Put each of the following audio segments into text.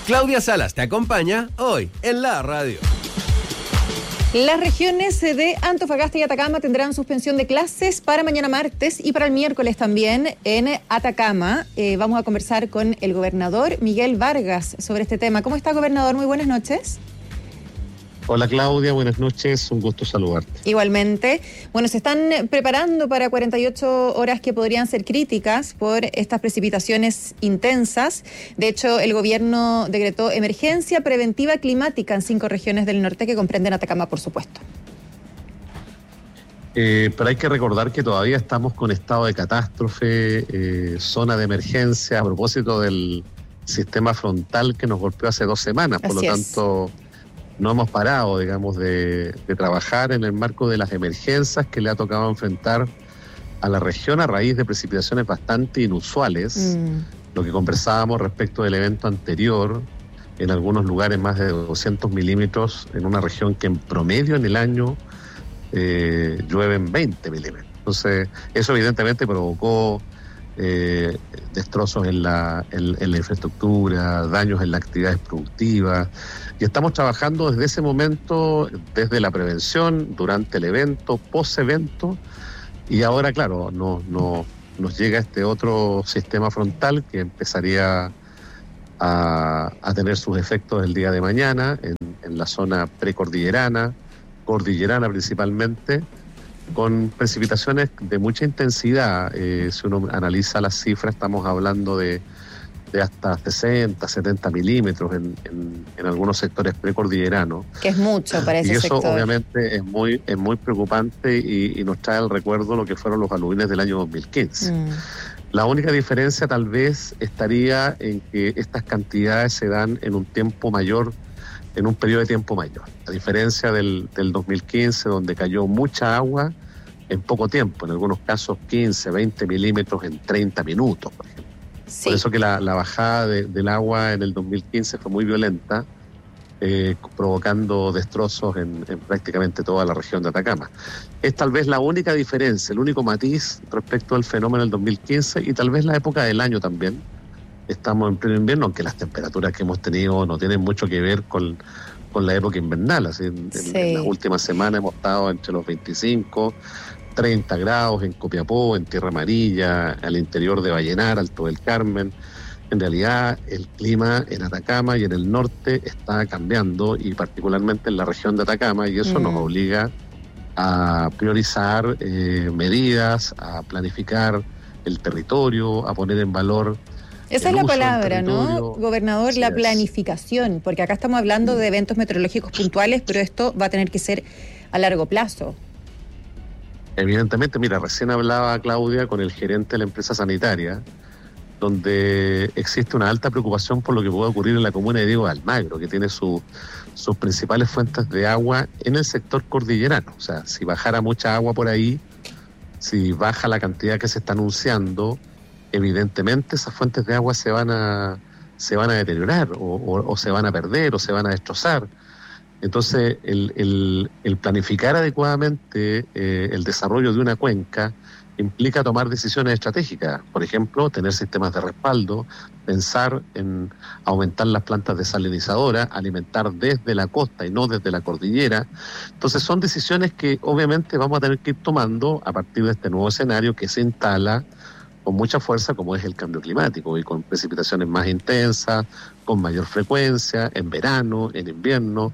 Claudia Salas te acompaña hoy en la radio. Las regiones de Antofagasta y Atacama tendrán suspensión de clases para mañana martes y para el miércoles también en Atacama. Vamos a conversar con el gobernador Miguel Vargas sobre este tema. ¿Cómo está, gobernador? Muy buenas noches. Hola Claudia, buenas noches, un gusto saludarte. Igualmente. Bueno, se están preparando para 48 horas que podrían ser críticas por estas precipitaciones intensas. De hecho, el gobierno decretó emergencia preventiva climática en 5 regiones del norte que comprenden Atacama, por supuesto. Pero hay que recordar que todavía estamos con estado de catástrofe, zona de emergencia, a propósito del sistema frontal que nos golpeó hace 2 semanas. Por lo tanto, no hemos parado, digamos, de trabajar en el marco de las emergencias que le ha tocado enfrentar a la región a raíz de precipitaciones bastante inusuales. Lo que conversábamos respecto del evento anterior, en algunos lugares más de 200 milímetros, en una región que en promedio en el año llueven 20 milímetros. Entonces, eso evidentemente provocó destrozos en la infraestructura, daños en las actividades productivas, y estamos trabajando desde ese momento, desde la prevención, durante el evento, post-evento, y ahora, claro, nos llega este otro sistema frontal que empezaría a tener sus efectos el día de mañana en la zona precordillerana, cordillerana principalmente, con precipitaciones de mucha intensidad. Si uno analiza las cifras, estamos hablando de hasta 60, 70 milímetros en algunos sectores precordilleranos. Que es mucho para ese sector. Y eso obviamente es muy preocupante y nos trae al recuerdo lo que fueron los aluviones del año 2015. La única diferencia tal vez estaría en que estas cantidades se dan en un tiempo mayor, en un periodo de tiempo mayor. A diferencia del 2015, donde cayó mucha agua en poco tiempo, en algunos casos 15, 20 milímetros en 30 minutos, por ejemplo. Sí. Por eso que la bajada del agua en el 2015 fue muy violenta, provocando destrozos en prácticamente toda la región de Atacama. Es tal vez la única diferencia, el único matiz respecto al fenómeno del 2015 y tal vez la época del año también. Estamos en pleno invierno, aunque las temperaturas que hemos tenido no tienen mucho que ver con la época invernal. Así, en las últimas semanas hemos estado entre los 25, 30 grados en Copiapó, en Tierra Amarilla, al interior de Vallenar, Alto del Carmen. En realidad, el clima en Atacama y en el norte está cambiando, y particularmente en la región de Atacama, y eso nos obliga a priorizar medidas, a planificar el territorio, a poner en valor. Esa es la palabra, ¿no, gobernador? La planificación, porque acá estamos hablando de eventos meteorológicos puntuales, pero esto va a tener que ser a largo plazo. Evidentemente, mira, recién hablaba Claudia con el gerente de la empresa sanitaria, donde existe una alta preocupación por lo que puede ocurrir en la comuna de Diego de Almagro, que tiene sus principales fuentes de agua en el sector cordillerano. O sea, si bajara mucha agua por ahí, si baja la cantidad que se está anunciando, evidentemente esas fuentes de agua se van a deteriorar o se van a perder o se van a destrozar. Entonces, el planificar adecuadamente el desarrollo de una cuenca implica tomar decisiones estratégicas. Por ejemplo, tener sistemas de respaldo, pensar en aumentar las plantas desalinizadoras, alimentar desde la costa y no desde la cordillera. Entonces, son decisiones que obviamente vamos a tener que ir tomando a partir de este nuevo escenario que se instala con mucha fuerza, como es el cambio climático, y con precipitaciones más intensas, con mayor frecuencia, en verano, en invierno.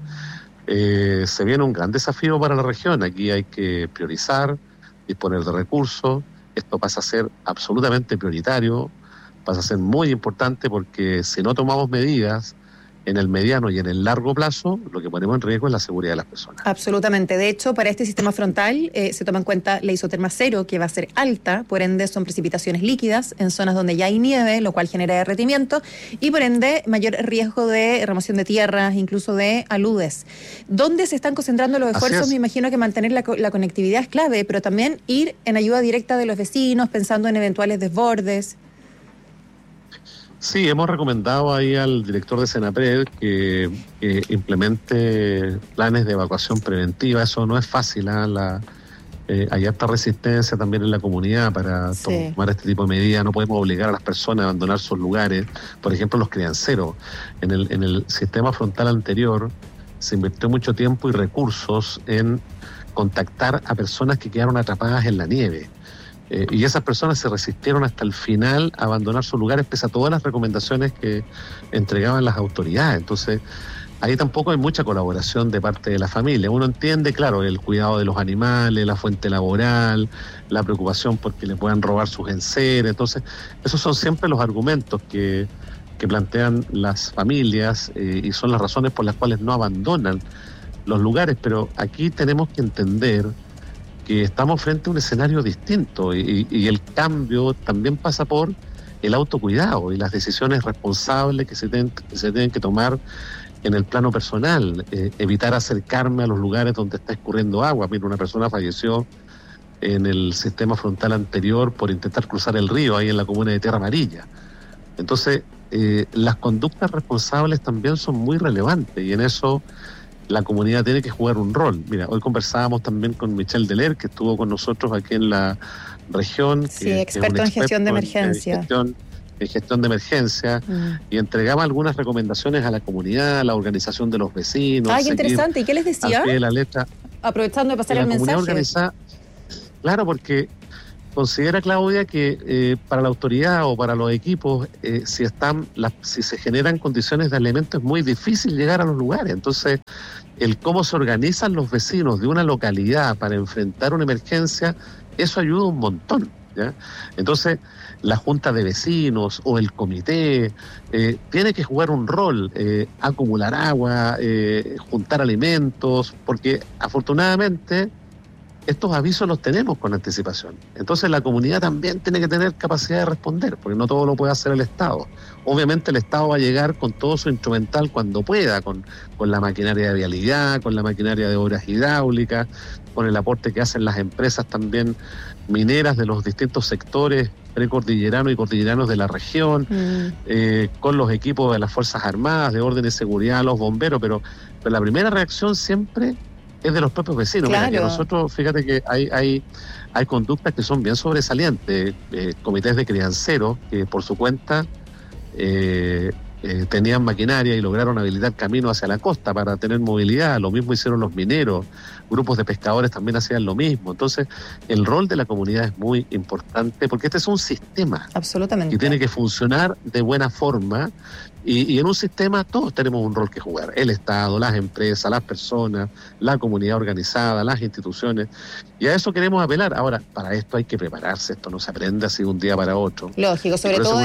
Se viene un gran desafío para la región. Aquí hay que priorizar, disponer de recursos. Esto pasa a ser absolutamente prioritario, pasa a ser muy importante, porque si no tomamos medidas en el mediano y en el largo plazo, lo que ponemos en riesgo es la seguridad de las personas. Absolutamente. De hecho, para este sistema frontal se toma en cuenta la isoterma cero, que va a ser alta, por ende son precipitaciones líquidas en zonas donde ya hay nieve, lo cual genera derretimiento, y por ende mayor riesgo de remoción de tierras, incluso de aludes. ¿Dónde se están concentrando los esfuerzos? Me imagino que mantener la conectividad es clave, pero también ir en ayuda directa de los vecinos, pensando en eventuales desbordes. Sí, hemos recomendado ahí al director de Senapred que implemente planes de evacuación preventiva. Eso no es fácil, hay harta resistencia también en la comunidad para tomar este tipo de medidas. No podemos obligar a las personas a abandonar sus lugares. Por ejemplo, los crianceros. En el sistema frontal anterior se invirtió mucho tiempo y recursos en contactar a personas que quedaron atrapadas en la nieve. Y esas personas se resistieron hasta el final a abandonar sus lugares pese a todas las recomendaciones que entregaban las autoridades. Entonces, ahí tampoco hay mucha colaboración de parte de la familia. Uno entiende, claro, el cuidado de los animales, la fuente laboral, la preocupación porque le puedan robar sus enseres. Entonces, esos son siempre los argumentos que plantean las familias y son las razones por las cuales no abandonan los lugares. Pero aquí tenemos que entender que estamos frente a un escenario distinto y el cambio también pasa por el autocuidado y las decisiones responsables que se tienen que tomar en el plano personal, evitar acercarme a los lugares donde está escurriendo agua. Mira, una persona falleció en el sistema frontal anterior por intentar cruzar el río, ahí en la comuna de Tierra Amarilla. Entonces, las conductas responsables también son muy relevantes y en eso la comunidad tiene que jugar un rol. Mira, hoy conversábamos también con Michel Deler, que estuvo con nosotros aquí en la región. Sí, experto en gestión de emergencia. En gestión de emergencia, y entregaba algunas recomendaciones a la comunidad, a la organización de los vecinos. Qué interesante. ¿Y qué les decía? Al pie de la letra. Aprovechando de pasar el mensaje. Organizada, claro, porque considera, Claudia, que para la autoridad o para los equipos, si se generan condiciones de alimentos, es muy difícil llegar a los lugares. Entonces, el cómo se organizan los vecinos de una localidad para enfrentar una emergencia, eso ayuda un montón, ¿ya? Entonces, la junta de vecinos o el comité tiene que jugar un rol, acumular agua, juntar alimentos, porque afortunadamente estos avisos los tenemos con anticipación. Entonces la comunidad también tiene que tener capacidad de responder, porque no todo lo puede hacer el Estado. Obviamente el Estado va a llegar con todo su instrumental cuando pueda, con la maquinaria de vialidad, con la maquinaria de obras hidráulicas, con el aporte que hacen las empresas también mineras de los distintos sectores precordilleranos y cordilleranos de la región, con los equipos de las Fuerzas Armadas, de orden y seguridad, los bomberos, pero la primera reacción siempre es de los propios vecinos. Claro. Mira, que nosotros, fíjate que hay conductas que son bien sobresalientes, comités de crianceros que por su cuenta tenían maquinaria y lograron habilitar caminos hacia la costa para tener movilidad. Lo mismo hicieron los mineros, grupos de pescadores también hacían lo mismo. Entonces, el rol de la comunidad es muy importante porque este es un sistema absolutamente que tiene que funcionar de buena forma. Y en un sistema todos tenemos un rol que jugar, el Estado, las empresas, las personas, la comunidad organizada, las instituciones, y a eso queremos apelar. Ahora, para esto hay que prepararse, esto no se aprende así de un día para otro. Lógico, sobre todo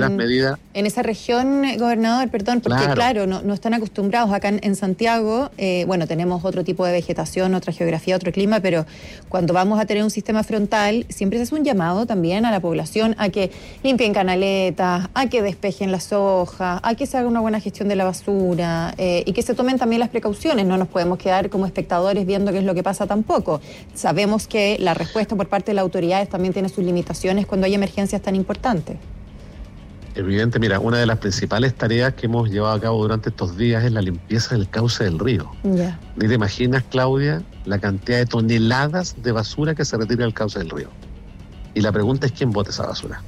en esa región, gobernador, porque claro, no están acostumbrados. Acá en Santiago, tenemos otro tipo de vegetación, otra geografía, otro clima, pero cuando vamos a tener un sistema frontal, siempre se hace un llamado también a la población a que limpien canaletas, a que despejen las hojas, a que se haga una buena gestión de la basura y que se tomen también las precauciones. No nos podemos quedar como espectadores viendo qué es lo que pasa tampoco. Sabemos que la respuesta por parte de las autoridades también tiene sus limitaciones cuando hay emergencias tan importantes. Evidente, mira, una de las principales tareas que hemos llevado a cabo durante estos días es la limpieza del cauce del río. Ya. ¿Ni te imaginas, Claudia, la cantidad de toneladas de basura que se retira del cauce del río? Y la pregunta es quién bota esa basura.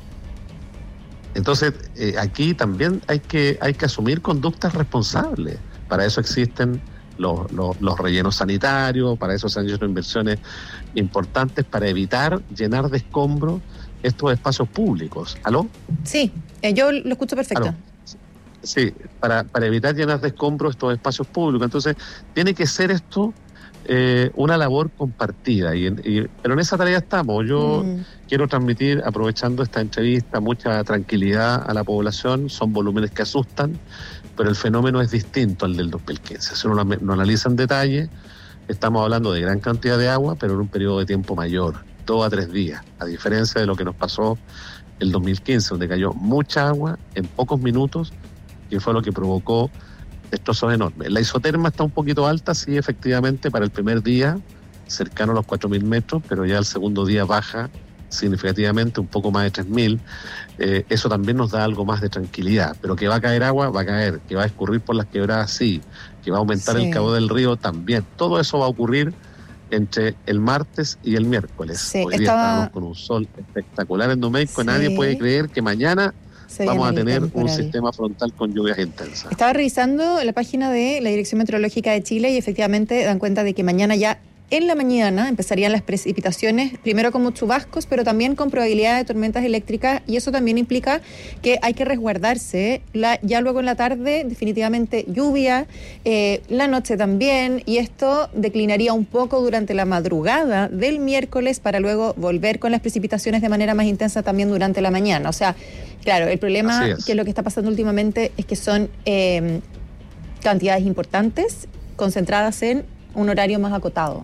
Entonces, aquí también hay que asumir conductas responsables. Para eso existen los rellenos sanitarios, para eso se han hecho inversiones importantes para evitar llenar de escombros estos espacios públicos. ¿Aló? Sí, yo lo escucho perfecto. ¿Aló? Sí, para evitar llenar de escombros estos espacios públicos. Entonces, tiene que ser esto una labor compartida, pero en esa tarea estamos. Yo quiero transmitir, aprovechando esta entrevista, mucha tranquilidad a la población. Son volúmenes que asustan, pero el fenómeno es distinto al del 2015. Si uno lo analiza en detalle, estamos hablando de gran cantidad de agua, pero en un periodo de tiempo mayor, 2 a 3 días, a diferencia de lo que nos pasó el 2015, donde cayó mucha agua en pocos minutos, que fue lo que provocó destrozos enormes. La isoterma está un poquito alta, sí, efectivamente, para el primer día, cercano a los 4.000 metros, pero ya el segundo día baja significativamente, un poco más de 3.000. Eso también nos da algo más de tranquilidad, pero que va a caer agua, va a caer, que va a escurrir por las quebradas, sí, que va a aumentar el caudal del río también. Todo eso va a ocurrir entre el martes y el miércoles. Sí, hoy día estamos con un sol espectacular en Domeico. Sí. Nadie puede creer que mañana vamos a tener un sistema frontal con lluvias intensas. Estaba revisando la página de la Dirección Meteorológica de Chile y efectivamente dan cuenta de que mañana ya en la mañana empezarían las precipitaciones, primero como chubascos, pero también con probabilidad de tormentas eléctricas, y eso también implica que hay que resguardarse. Ya luego en la tarde, definitivamente lluvia, la noche también, y esto declinaría un poco durante la madrugada del miércoles para luego volver con las precipitaciones de manera más intensa también durante la mañana. O sea, claro, el problema que es lo que está pasando últimamente es que son cantidades importantes concentradas en un horario más acotado.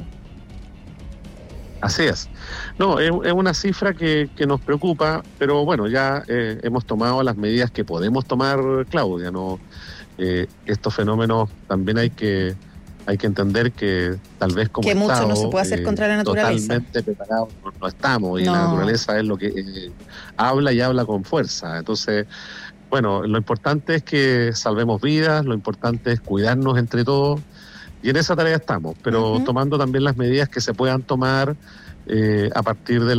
Así es. No, es una cifra que nos preocupa, pero bueno, ya hemos tomado las medidas que podemos tomar, Claudia. No, estos fenómenos también hay que entender que tal vez como que Estado, mucho no se puede hacer contra la naturaleza. Totalmente preparados no estamos, y la naturaleza es lo que habla y habla con fuerza. Entonces, bueno, lo importante es que salvemos vidas, lo importante es cuidarnos entre todos. Y en esa tarea estamos, pero tomando también las medidas que se puedan tomar a partir de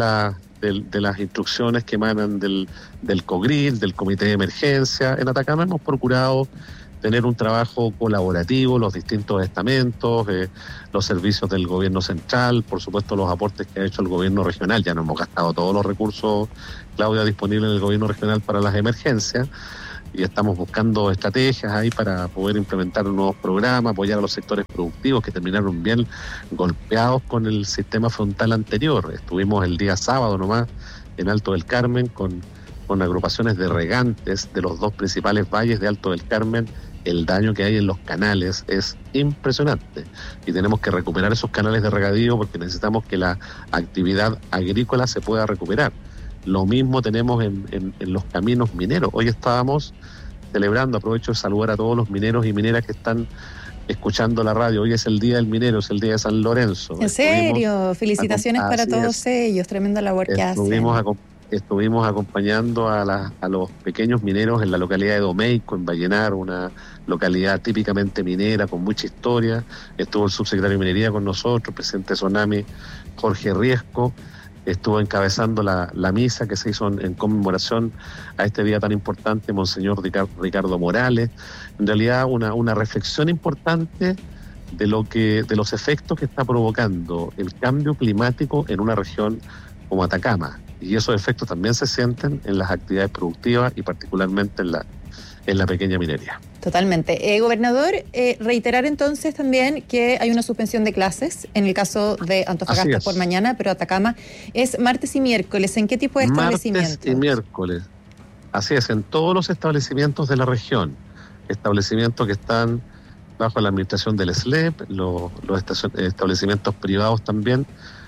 las instrucciones que emanan del COGRIL, del Comité de Emergencia. En Atacama hemos procurado tener un trabajo colaborativo, los distintos estamentos, los servicios del gobierno central, por supuesto los aportes que ha hecho el gobierno regional. Ya no hemos gastado todos los recursos, Claudia, disponibles en el gobierno regional para las emergencias. Y estamos buscando estrategias ahí para poder implementar un nuevo programa, apoyar a los sectores productivos que terminaron bien golpeados con el sistema frontal anterior. Estuvimos el día sábado nomás en Alto del Carmen con agrupaciones de regantes de los dos principales valles de Alto del Carmen. El daño que hay en los canales es impresionante y tenemos que recuperar esos canales de regadío porque necesitamos que la actividad agrícola se pueda recuperar. Lo mismo tenemos en los caminos mineros. Hoy estábamos celebrando, aprovecho de saludar a todos los mineros y mineras que están escuchando la radio. Hoy es el Día del Minero, es el Día de San Lorenzo. ¿En serio? Felicitaciones para todos ellos, tremenda labor que hacen. Estuvimos acompañando a los pequeños mineros en la localidad de Domeico, en Vallenar, una localidad típicamente minera con mucha historia. Estuvo el subsecretario de Minería con nosotros, el presidente de Sonami, Jorge Riesco. Estuvo encabezando la misa que se hizo en conmemoración a este día tan importante, Monseñor Ricardo Morales. En realidad una reflexión importante de los efectos que está provocando el cambio climático en una región como Atacama. Y esos efectos también se sienten en las actividades productivas y particularmente en la pequeña minería. Totalmente. Gobernador, reiterar entonces también que hay una suspensión de clases en el caso de Antofagasta por mañana, pero Atacama es martes y miércoles. ¿En qué tipo de establecimientos? Martes y miércoles. Así es, en todos los establecimientos de la región. Establecimientos que están bajo la administración del SLEP, los establecimientos privados también.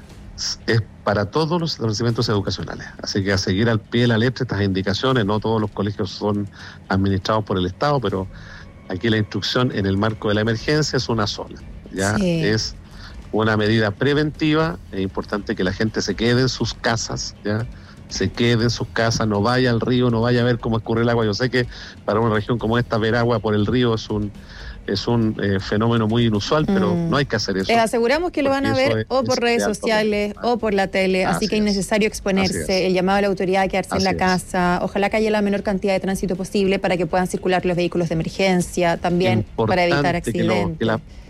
Es para todos los establecimientos educacionales. Así que a seguir al pie de la letra estas indicaciones. No todos los colegios son administrados por el Estado, pero aquí la instrucción en el marco de la emergencia es una sola. Ya es una medida preventiva. Es importante que la gente se quede en sus casas, ya se quede en sus casas, no vaya al río, no vaya a ver cómo escurre el agua. Yo sé que para una región como esta ver agua por el río es un fenómeno muy inusual, pero no hay que hacer eso. Les aseguramos que lo van a ver o por redes sociales o por la tele, así que es innecesario exponerse. El llamado a la autoridad a quedarse en la casa. Ojalá que haya la menor cantidad de tránsito posible para que puedan circular los vehículos de emergencia, también para evitar accidentes.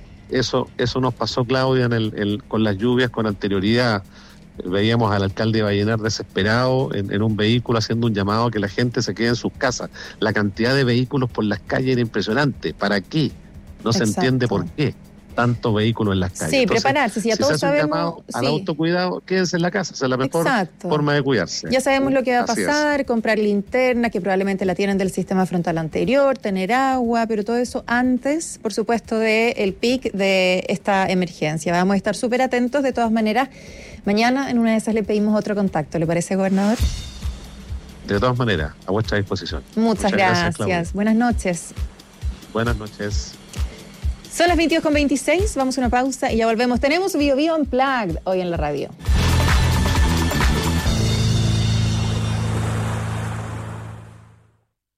Eso nos pasó, Claudia, con las lluvias con anterioridad. Veíamos al alcalde de Vallenar desesperado en un vehículo haciendo un llamado a que la gente se quede en sus casas. La cantidad de vehículos por las calles era impresionante. ¿Para qué? No se entiende por qué tanto vehículo en las calles. Sí, entonces, prepararse. Si ya todos sabemos al autocuidado, quédense en la casa. Esa es la mejor forma de cuidarse. Ya sabemos lo que va a pasar, comprar linterna, que probablemente la tienen del sistema frontal anterior, tener agua, pero todo eso antes, por supuesto, del pic de esta emergencia. Vamos a estar súper atentos. De todas maneras, mañana en una de esas le pedimos otro contacto. ¿Le parece, gobernador? De todas maneras, a vuestra disposición. Muchas gracias. Buenas noches. Buenas noches. Son las 22:26, vamos a una pausa y ya volvemos. Tenemos Bio Bio Unplugged hoy en la radio.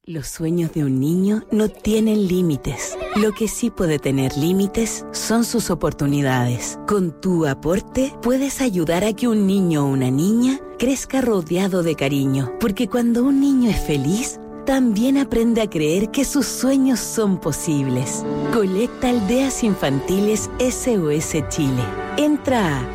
Los sueños de un niño no tienen límites. Lo que sí puede tener límites son sus oportunidades. Con tu aporte puedes ayudar a que un niño o una niña crezca rodeado de cariño. Porque cuando un niño es feliz, también aprende a creer que sus sueños son posibles. Colecta Aldeas Infantiles SOS Chile. Entra a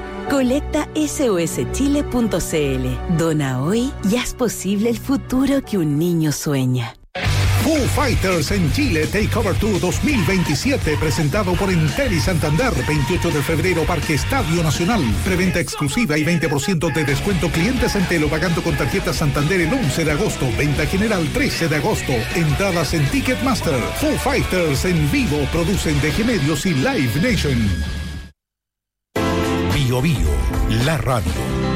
colectasoschile.cl. Dona hoy y haz posible el futuro que un niño sueña. Foo Fighters en Chile Takeover Tour 2027, presentado por Entel y Santander, 28 de febrero, Parque Estadio Nacional. Preventa exclusiva y 20% de descuento clientes Entel o pagando con tarjeta Santander el 11 de agosto. Venta general 13 de agosto. Entradas en Ticketmaster. Foo Fighters en vivo, producen DG Medios y Live Nation. Bio Bio, la radio.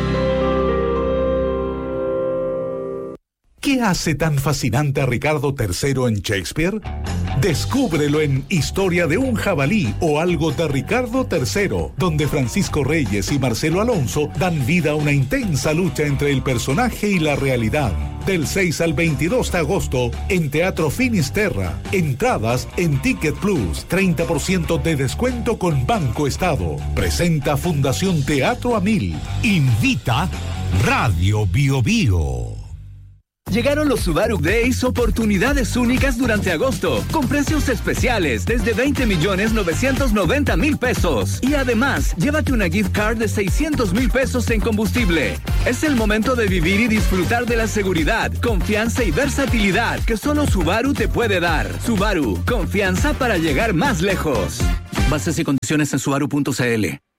¿Qué hace tan fascinante a Ricardo III en Shakespeare? Descúbrelo en Historia de un jabalí o algo de Ricardo III, donde Francisco Reyes y Marcelo Alonso dan vida a una intensa lucha entre el personaje y la realidad. Del 6 al 22 de agosto en Teatro Finisterra. Entradas en Ticket Plus, 30% de descuento con Banco Estado. Presenta Fundación Teatro a 1000. Invita Radio Bio Bio. Llegaron los Subaru Days, oportunidades únicas durante agosto, con precios especiales desde 20.990.000 pesos. Y además, llévate una gift card de 600.000 pesos en combustible. Es el momento de vivir y disfrutar de la seguridad, confianza y versatilidad que solo Subaru te puede dar. Subaru, confianza para llegar más lejos. Bases y condiciones en subaru.cl.